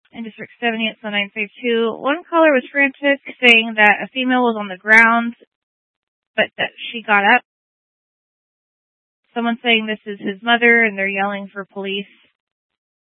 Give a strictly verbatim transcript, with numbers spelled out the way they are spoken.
in District seventy at nine five two. One caller was frantic, saying that a female was on the ground, but that she got up. Someone saying this is his mother, and they're yelling for police.